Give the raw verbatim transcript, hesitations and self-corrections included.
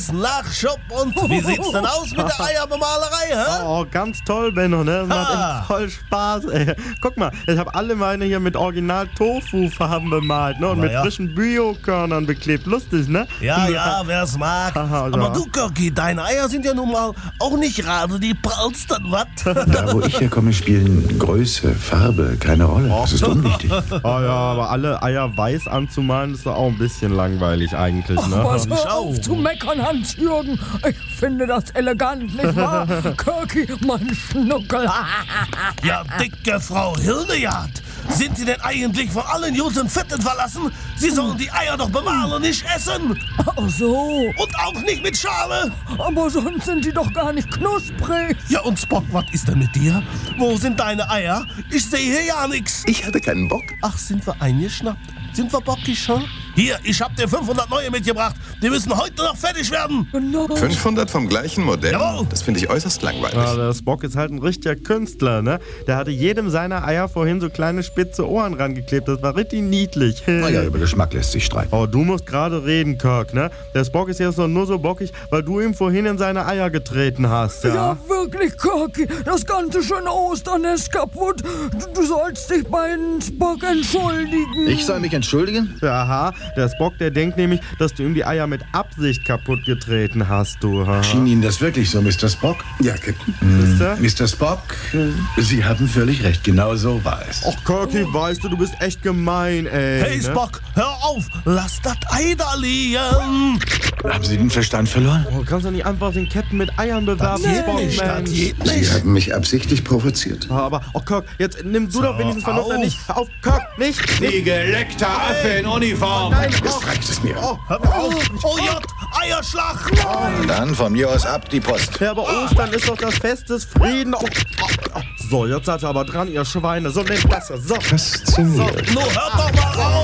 Nachschub und wie sieht's denn aus mit der Eierbemalerei, hä? Oh, ganz toll, Benno, ne? Das macht Ah. echt voll Spaß, ey. Guck mal, ich habe alle meine hier mit Original-Tofu-Farben bemalt, ne? Und Na mit ja. frischen Bio-Körnern beklebt. Lustig, ne? Ja, ja, wer's mag. Aha, Aber ja. du, Görki, deine Eier sind ja nun mal auch nicht gerade die prallsten, was? Da, wo ich herkomme, spielen Größe, Farbe keine Rolle. Das ist unwichtig. Oh ja, aber alle Eier weiß anzumalen, ist doch auch ein bisschen langweilig eigentlich, ne? Was, ich hör auch. auf zu meckern, Hans-Jürgen. Ich finde das elegant, nicht wahr? Kirki, mein Schnuckel. Ja, dicke Frau Hildegard, sind Sie denn eigentlich von allen guten Fetten verlassen? Sie sollen die Eier doch bemalen, nicht essen. Ach so, Und auch nicht mit Schale. aber sonst sind die doch gar nicht knusprig. Ja, und Spock, was ist denn mit dir? Wo sind deine Eier? Ich sehe hier ja nichts. Ich hatte keinen Bock. Ach, sind wir eingeschnappt? Sind wir bockig, hm? Hier, ich hab dir fünfhundert neue mitgebracht. Die müssen heute noch fertig werden. Genau. fünfhundert vom gleichen Modell? Jawohl. Das finde ich äußerst langweilig. Ja, der Spock ist halt ein richtiger Künstler, ne? Der hatte jedem seiner Eier vorhin so kleine spitze Ohren rangeklebt. Das war richtig niedlich. Naja, über Geschmack lässt sich streiten. Oh, du musst gerade reden, Kirk, ne? Der Spock ist jetzt doch nur so bockig, weil du ihm vorhin in seine Eier getreten hast, ja? Ja, wirklich, Kirki. Das ganze schöne Ostern ist kaputt. Du, du sollst dich bei Spock entschuldigen. Ich soll mich entschuldigen? Aha, der Spock, der denkt nämlich, dass du ihm die Eier mit Absicht kaputt getreten hast, du. Ha? Schien Ihnen das wirklich so, Mister Spock? Ja, Captain. Siehste? Mister Spock, äh, Sie haben völlig recht. Genau so war es. Och, Kirky, weißt du, du bist echt gemein, ey. Hey, ne? Spock, hör auf. Lass das Ei da liegen. Haben Sie den Verstand verloren? Oh, kannst du nicht einfach den Captain mit Eiern bewerben, geht Spock, nicht, das Mensch? geht Sie nicht. haben mich absichtlich provoziert. Ja, aber, oh, Kirk, jetzt nimm du doch wenigstens Vernunft auf. nicht. Hör auf, Kirk, nicht. Sie geleckter Affe in Uniform! Nein, Jetzt oh, reicht es mir. oh, Hör mir auf. Oh J, Eierschlacht. Dann von mir aus ab die Post. ja, aber Ostern ist doch das Fest des Frieden. Oh, oh, oh. So, jetzt seid ihr aber dran, ihr Schweine. So, nehmt das. So. Faszinierend. Nur hört doch mal auf.